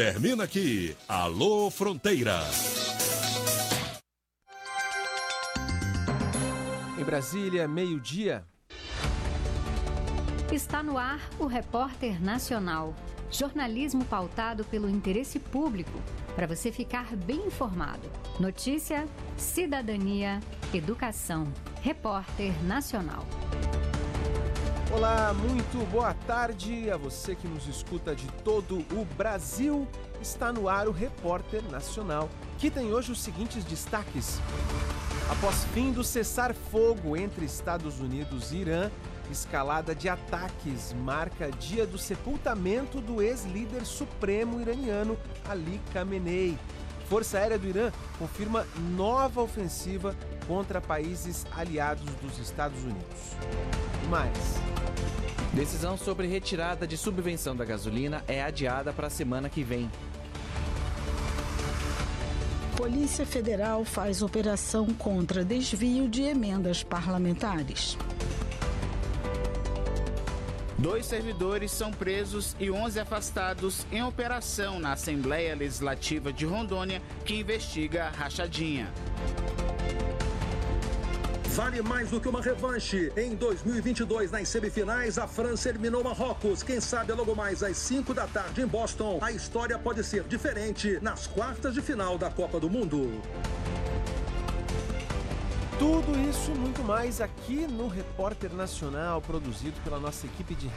Termina aqui, Alô Fronteira. Em Brasília, meio-dia. Está no ar o Repórter Nacional. Jornalismo pautado pelo interesse público, para você ficar bem informado. Notícia, cidadania, educação. Repórter Nacional. Olá, muito boa tarde a você que nos escuta de todo o Brasil. Está no ar o Repórter Nacional, que tem hoje os seguintes destaques. Após fim do cessar-fogo entre Estados Unidos e Irã, escalada de ataques marca dia do sepultamento do ex-líder supremo iraniano Ali Khamenei. Força Aérea do Irã confirma nova ofensiva contra países aliados dos Estados Unidos. E mais. Decisão sobre retirada de subvenção da gasolina é adiada para a semana que vem. Polícia Federal faz operação contra desvio de emendas parlamentares. 2 servidores são presos e 11 afastados em operação na Assembleia Legislativa de Rondônia, que investiga a rachadinha. Vale mais do que uma revanche. Em 2022, nas semifinais, a França eliminou Marrocos. Quem sabe logo mais às 5 da tarde em Boston, a história pode ser diferente nas quartas de final da Copa do Mundo. Tudo isso e muito mais aqui no Repórter Nacional, produzido pela nossa equipe de